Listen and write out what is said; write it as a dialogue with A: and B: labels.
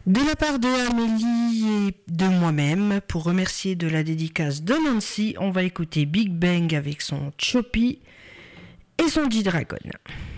A: De la part de Amélie et de moi-même, pour remercier de la dédicace de Nancy, on va écouter Big Bang avec son Choppy et son G-Dragon.